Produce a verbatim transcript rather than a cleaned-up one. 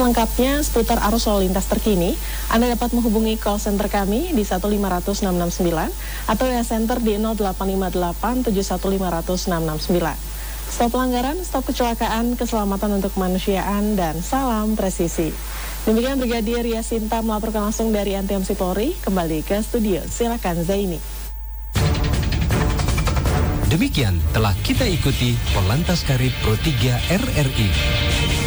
selengkapnya seputar arus lalu lintas terkini, Anda dapat menghubungi call center kami di satu lima nol nol enam enam sembilan atau W A Center di nol delapan lima delapan tujuh satu lima nol nol enam enam sembilan. Stop pelanggaran, stop kecelakaan, keselamatan untuk kemanusiaan, dan salam presisi. Demikian Brigadir Yasinta melaporkan langsung dari Anti M C Polri. Kembali ke studio, silakan Zaini. Demikian telah kita ikuti Polantas Karib Pro tiga R R I.